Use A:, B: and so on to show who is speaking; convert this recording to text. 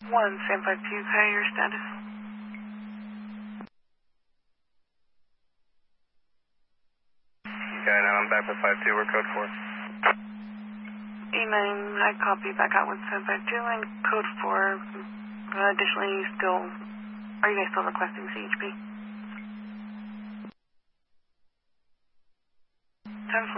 A: 1752, how your status?
B: Okay, now I'm back with 52, we're code 4.
A: E9, I copy back out with 752 and code 4. Additionally, are you guys still requesting CHP? 10